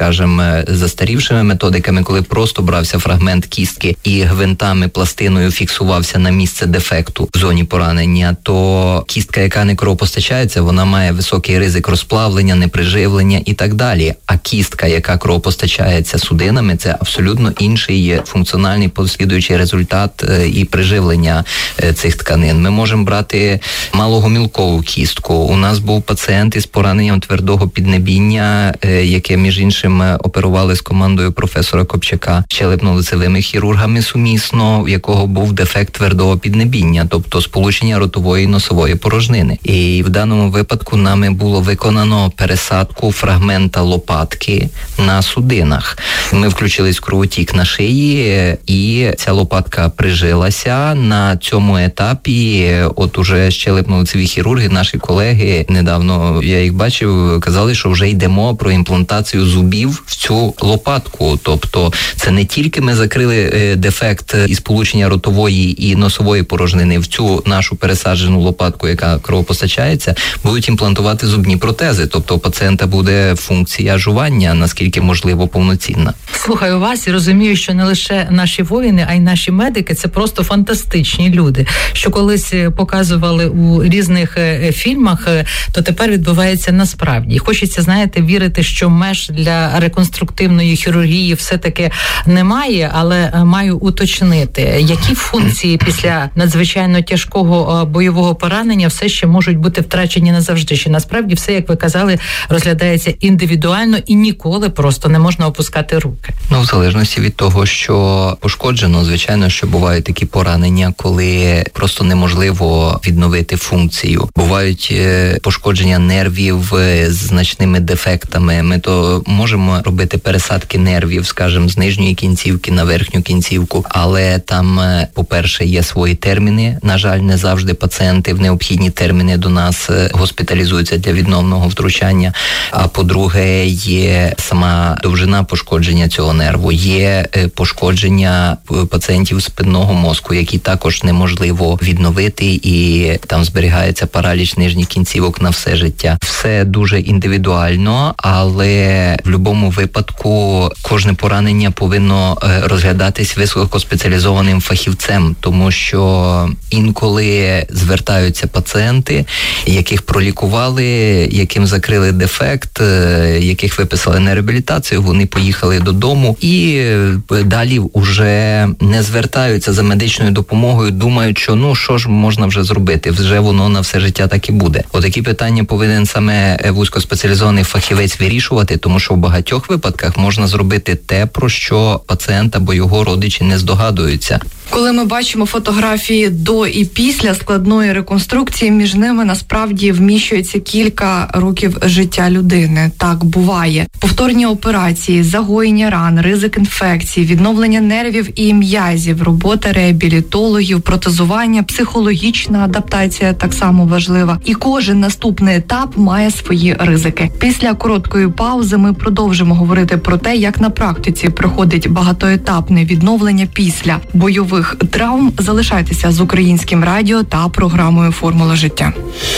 скажімо, застарівшими методиками, коли просто брався фрагмент кістки і гвинтами, пластиною фіксувався на місце дефекту в зоні поранення, то кістка, яка не кровопостачається, вона має високий ризик розплавлення, неприживлення і так далі. А кістка, яка кровопостачається судинами, це абсолютно інший функціональний послідуючий результат і приживлення цих тканин. Ми можемо брати малогомілкову кістку. У нас був пацієнт із пораненням твердого піднебіння, яке, між іншим, оперували з командою професора Копчака, щелепно-лицевими хірургами сумісно, в якого був дефект твердого піднебіння, тобто сполучення ротової і носової порожнини. І в даному випадку нами було виконано пересадку фрагмента лопатки на судинах. Ми включились в кровотік на шиї, і ця лопатка прижилася. На цьому етапі от уже щелепно-лицеві хірурги, наші колеги, недавно я їх бачив, казали, що вже йдемо про імплантацію зубів в цю лопатку. Тобто це не тільки ми закрили дефект із сполучення ротової і носової порожнини в цю нашу пересаджену лопатку, яка кровопостачається, будуть імплантувати зубні протези. Тобто у пацієнта буде функція жування, наскільки можливо, повноцінна. Слухаю вас і розумію, що не лише наші воїни, а й наші медики – це просто фантастичні люди. Що колись показували у різних фільмах, то тепер відбувається насправді. І хочеться, знаєте, вірити, що меж для реконструктивної хірургії все-таки немає, але маю уточнити, які функції після надзвичайно тяжкого бойового поранення все ще можуть бути втрачені назавжди. Що насправді все, як ви казали, розглядається індивідуально і ніколи просто не можна опускати руки. В залежності від того, що пошкоджено, звичайно, що бувають такі поранення, коли просто неможливо відновити функцію. Бувають пошкодження нервів з значними дефектами. Ми то можемо робити пересадки нервів, скажімо, з нижньої кінцівки на верхню кінцівку, але там, по-перше, є свої терміни. На жаль, не завжди пацієнти в необхідні терміни до нас госпіталізуються для відновного втручання. А по-друге, є сама довжина пошкодження цього нерву. Є пошкодження пацієнтів спинного мозку, які також неможливо відновити, і там зберігається параліч нижніх кінцівок на все життя. Все дуже індивідуально, але в будь-якому випадку кожне поранення повинно розглядатись високоспеціалізованим фахівцем, тому що інколи звертаються пацієнти, яких пролікували, яким закрили дефект, яких виписали на реабілітацію, вони поїхали додому і далі вже не звертаються за медичною допомогою, думають, що що ж можна вже зробити, вже воно на все життя так і буде. Отакі питання повинен саме вузькоспеціалізований фахівець вирішувати, тому що в багатьох випадках можна зробити те, про що пацієнт або його родичі не здогадуються. Коли ми бачимо фотографії до і після складної реконструкції, між ними насправді вміщується кілька років життя людини. Так буває. Повторні операції, загоєння ран, ризик інфекцій, відновлення нервів і м'язів, робота реабілітологів, протезування, психологічна адаптація так само важлива. І кожен наступний етап має свої ризики. Після короткої паузи ми продовжимо говорити про те, як на практиці проходить багатоетапне відновлення після бойових травм. Залишайтеся з Українським радіо та програмою «Формула життя».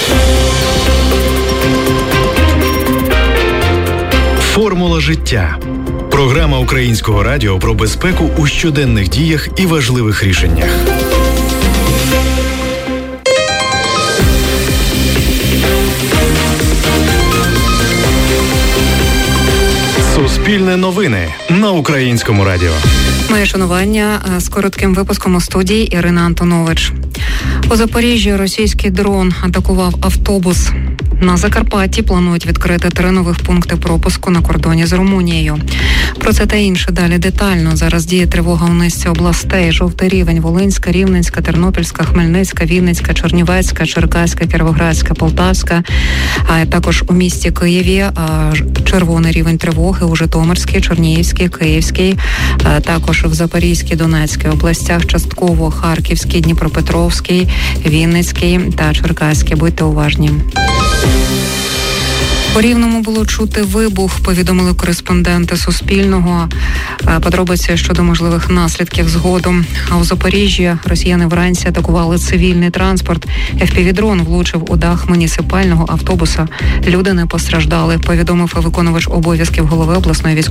«Формула життя» – програма Українського радіо про безпеку у щоденних діях і важливих рішеннях. Суспільне новини на Українському радіо. Моє шанування з коротким випуском у студії Ірина Антонович. У Запоріжжі російський дрон атакував автобус. На Закарпатті планують відкрити 3 нових пункти пропуску на кордоні з Румунією. Про це та інше далі детально. Зараз діє тривога у низці областей. Жовтий рівень: Волинська, Рівненська, Тернопільська, Хмельницька, Вінницька, Чернівецька, Черкаська, Кіровоградська, Полтавська. А також у місті Києві червоний рівень тривоги у Житомирській, Чернігівській, Київській, також в Запорізькій, Донецькій областях, частково Харківській, Дніпропетровській, Вінницькій та Черкаській. Будьте уважні. У Рівному було чути вибух, повідомили кореспонденти Суспільного. Подробиці щодо можливих наслідків згодом. А у Запоріжжі росіяни вранці атакували цивільний транспорт. FPV-дрон влучив у дах муніципального автобуса. Люди не постраждали, повідомив виконувач обов'язків голови обласної військової